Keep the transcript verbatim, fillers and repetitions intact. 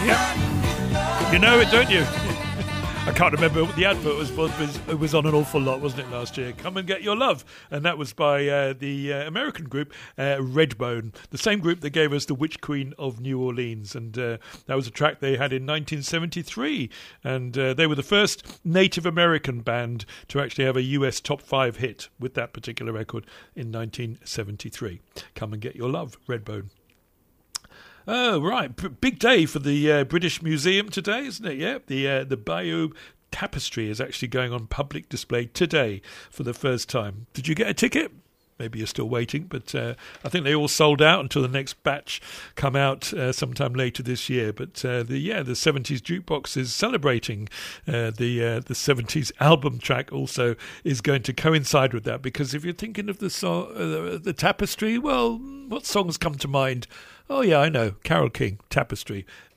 Yep. You know it, don't you? I can't remember what the advert was, but it was on an awful lot, wasn't it, last year? Come and Get Your Love. And that was by uh, the uh, American group uh, Redbone, the same group that gave us The Witch Queen of New Orleans. And uh, that was a track they had in nineteen seventy-three. And uh, they were the first Native American band to actually have a U S top five hit with that particular record in nineteen seventy-three. Come and Get Your Love, Redbone. Oh, right. P- big day for the uh, British Museum today, isn't it? Yeah, the uh, the Bayeux Tapestry is actually going on public display today for the first time. Did you get a ticket? Maybe you're still waiting, but uh, I think they all sold out until the next batch come out uh, sometime later this year. But uh, the yeah, the seventies jukebox is celebrating uh, the uh, the seventies album track. Also, is going to coincide with that, because if you're thinking of the song, uh, the Tapestry, well, what songs come to mind? Oh, yeah, I know. Carole King, Tapestry.